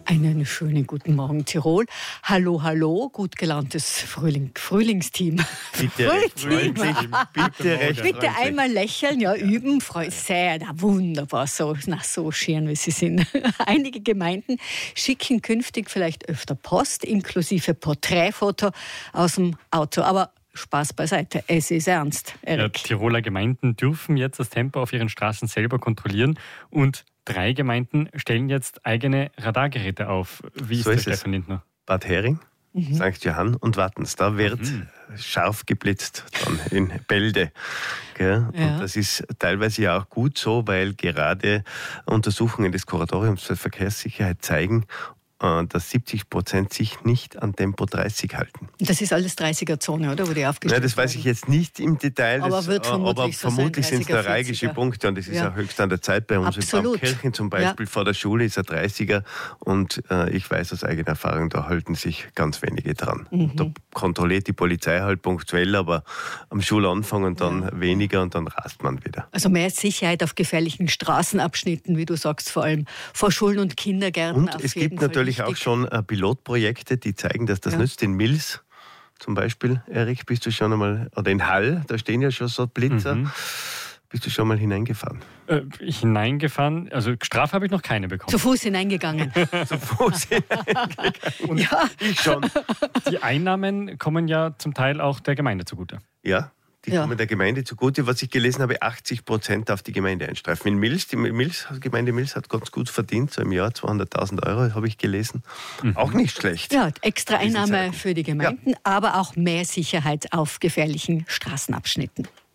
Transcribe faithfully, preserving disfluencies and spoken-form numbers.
Einen schönen guten Morgen, Tirol. Hallo, hallo, gut gelauntes Frühling, Frühlingsteam. Bitte recht freundlich. Bitte recht Bitte freundlich. einmal lächeln, ja, üben, freut sehr, na, wunderbar, so, na, so schön, wie sie sind. Einige Gemeinden schicken künftig vielleicht öfter Post, inklusive Porträtfoto aus dem Auto, aber Spaß beiseite, es ist ernst, Erik. Ja, Tiroler Gemeinden dürfen jetzt das Tempo auf ihren Straßen selber kontrollieren und drei Gemeinden stellen jetzt eigene Radargeräte auf. Wie So ist ist das, es. Stefan Lindner? Bad Hering, Mhm. Sankt Johann und Wattens. Da wird Mhm. scharf geblitzt dann in Bälde. Gell? Ja. Und das ist teilweise ja auch gut so, weil gerade Untersuchungen des Kuratoriums für Verkehrssicherheit zeigen, äh, dass siebzig Prozent sich nicht an Tempo dreißig halten. Das ist alles dreißiger-Zone, oder, wo die aufgestellt Ja, das weiß ich werden. jetzt nicht im Detail, Aber das, wird äh, vermutlich aber so sein, vermutlich sind es dreißiger, neuralgische vierziger. Punkte und das ist Ja. auch höchst an der Zeit. Bei uns Absolut. in Baumkirchen zum Beispiel vor der Schule ist er dreißiger und äh, ich weiß aus eigener Erfahrung, da halten sich ganz wenige dran. Mhm. Da kontrolliert die Polizei halt punktuell, aber am Schulanfang und dann Ja. weniger und dann rast man wieder. Also mehr Sicherheit auf gefährlichen Straßenabschnitten, wie du sagst, vor allem vor Schulen und Kindergärten. Und auf es jeden gibt Fall natürlich auch wichtig. schon äh, Pilotprojekte, die zeigen, dass das Ja. nützt. In Mils zum Beispiel, Erik, bist du schon einmal, oder in Hall, da stehen ja schon so Blitzer, Mhm. bist du schon mal hineingefahren? Äh, hineingefahren, also Strafe habe ich noch keine bekommen. Zu Fuß hineingegangen. Zu Fuß Und Ja. Ich schon. die Einnahmen kommen ja zum Teil auch der Gemeinde zugute. Ja, die Ja. kommen der Gemeinde zugute. Was ich gelesen habe, achtzig Prozent auf die Gemeinde einstreifen. In Mils, die Mils, Gemeinde Mils hat ganz gut verdient, so im Jahr zweihunderttausend Euro, habe ich gelesen. Auch nicht schlecht. Ja, extra Diese Einnahme Zeiten. für die Gemeinden, aber auch mehr Sicherheit auf gefährlichen Straßenabschnitten.